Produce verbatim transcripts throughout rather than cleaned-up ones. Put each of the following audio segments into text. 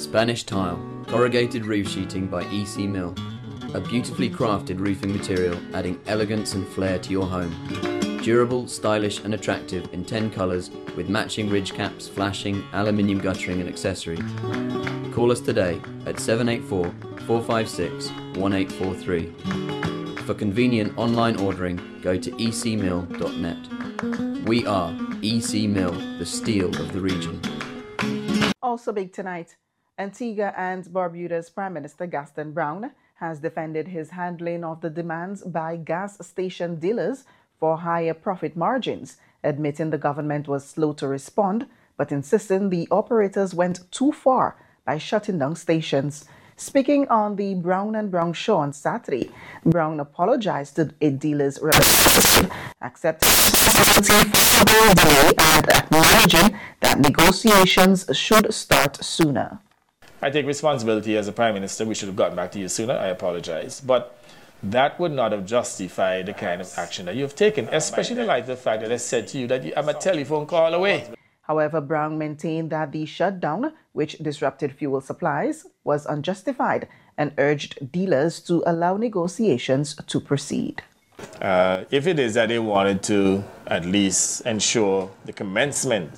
Spanish tile, corrugated roof sheeting by E C Mill. A beautifully crafted roofing material adding elegance and flair to your home. Durable, stylish and attractive in ten colours with matching ridge caps, flashing, aluminium guttering and accessory. Call us today at seven eight four, four five six, one eight four three. For convenient online ordering, go to e c mill dot net. We are E C Mill, the steel of the region. Also big tonight, Antigua and Barbuda's Prime Minister Gaston Brown has defended his handling of the demands by gas station dealers for higher profit margins, admitting the government was slow to respond, but insisting the operators went too far by shutting down stations. Speaking on the Brown and Brown show on Saturday, Brown apologized to a dealer's representative, accepting the delay and acknowledging that negotiations should start sooner. I take responsibility as a Prime Minister. We should have gotten back to you sooner. I apologize. But that would not have justified the kind of action that you have taken, especially in light of the fact that I said to you that I'm a telephone call away. However, Brown maintained that the shutdown, which disrupted fuel supplies, was unjustified and urged dealers to allow negotiations to proceed. Uh, if it is that they wanted to at least ensure the commencement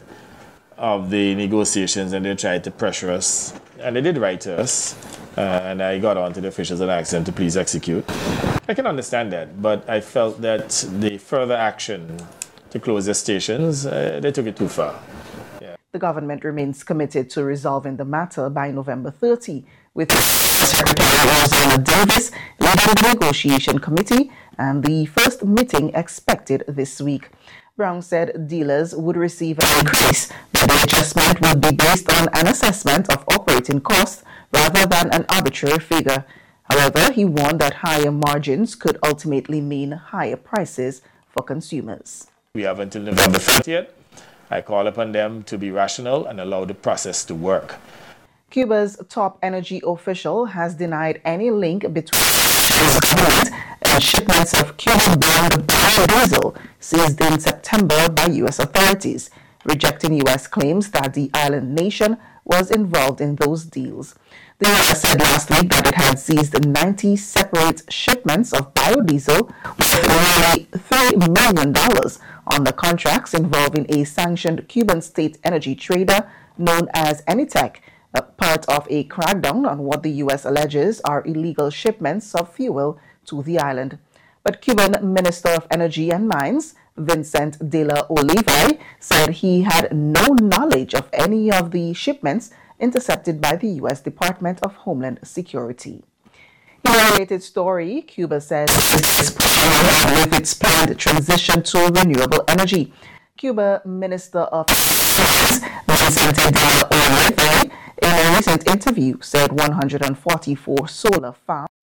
of the negotiations and they tried to pressure us, and they did write to us, uh, and I got on to the officials and asked them to please execute. I can understand that, but I felt that the further action to close the stations, uh, they took it too far. Yeah. The government remains committed to resolving the matter by November thirtieth, with Secretary Davis leading the negotiation committee and the first meeting expected this week. Brown said dealers would receive an increase, but the adjustment would be based on an assessment of operating costs rather than an arbitrary figure. However, he warned that higher margins could ultimately mean higher prices for consumers. We have until November thirtieth. I call upon them to be rational and allow the process to work. Cuba's top energy official has denied any link between his government and shipments of Cuban-bound biodiesel seized in September by U S authorities, rejecting U S claims that the island nation was involved in those deals. The U S said last week that it had seized ninety separate shipments of biodiesel worth nearly three million dollars on the contracts involving a sanctioned Cuban state energy trader known as Enitec, a part of a crackdown on what the U S alleges are illegal shipments of fuel to the island. But Cuban Minister of Energy and Mines, Vincent de la Oliva, said he had no knowledge of any of the shipments intercepted by the U S Department of Homeland Security. In a related story, Cuba says it is pushing ahead with its planned transition to renewable energy. Cuba Minister of Finance, Vincent de la Oliva, in a recent interview, said one hundred forty-four solar farms